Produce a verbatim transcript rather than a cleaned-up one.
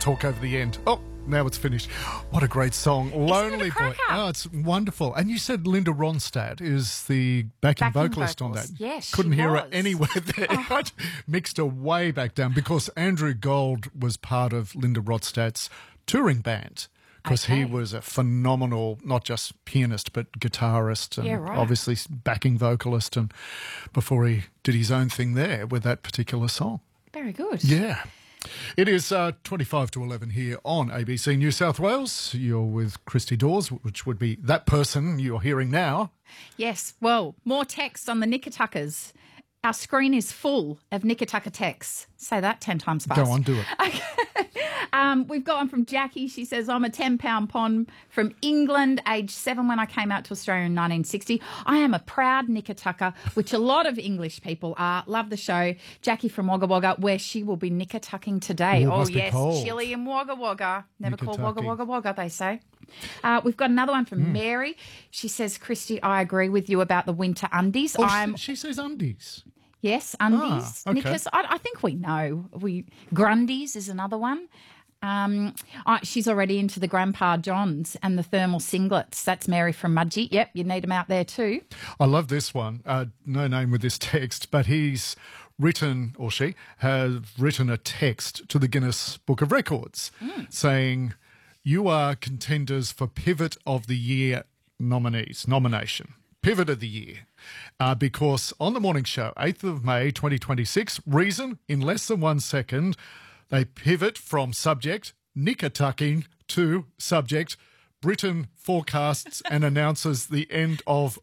talk over the end. Oh, now it's finished. What a great song. Lonely Boy. Oh, it's wonderful. And you said Linda Ronstadt is the backing, Backing vocalist vocals. on that. Yes, Couldn't she hear was. her anywhere there. Oh. I mixed her way back down because Andrew Gold was part of Linda Ronstadt's touring band. Because Okay. he was a phenomenal, not just pianist, but guitarist and Yeah, right. obviously backing vocalist. And before he did his own thing there with that particular song. Very good. Yeah. It is uh, twenty-five to eleven here on A B C New South Wales. You're with Christy Dawes, which would be that person you're hearing now. Yes. Well, more text on the Knickertuckers. Our screen is full of Knickertucker texts. Say that ten times fast. Go on, do it. Um, we've got one from Jackie. She says, I'm a ten-pound pond from England, age seven when I came out to Australia in nineteen sixty. I am a proud Knickertucker, which a lot of English people are. Love the show. Jackie from Wagga Wagga, where she will be knickertucking today. Ooh, oh, must be yes, cold. chilly in Wagga Wagga. Never called Wagga Knickertucking. Wagga Wagga, they say. Uh, we've got another one from Hmm. Mary. She says, Christy, I agree with you about the winter undies. Oh, I'm she, she says undies. Yes, undies. Ah, okay. Knickers. I, I think we know. We Grundies is another one. Um, I, she's already into the Grandpa Johns and the thermal singlets. That's Mary from Mudgee. Yep, you need them out there too. I love this one. Uh, no name with this text, but he's written, or she has written a text to the Guinness Book of Records saying, you are contenders for Pivot of the Year nominees, nomination. Pivot of the Year. Uh, because on the morning show, eighth of May, twenty twenty-six, reason, in less than one second, they pivot from subject, knickertucking, to subject, Britain forecasts and announces the end of